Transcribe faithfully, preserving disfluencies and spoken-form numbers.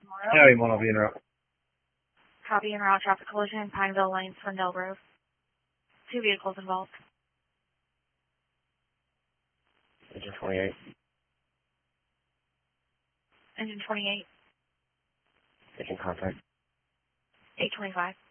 Howdy, one of you in a row. Copy en route traffic collision, Pineville Lane, Swindell Grove. Two vehicles involved. Engine twenty-eight. Engine twenty-eight, Engine contact. eight twenty-five.